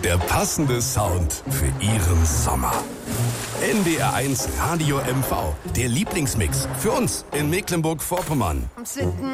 Der passende Sound für Ihren Sommer. NDR1 Radio MV. Der Lieblingsmix für uns in Mecklenburg-Vorpommern. Am 7.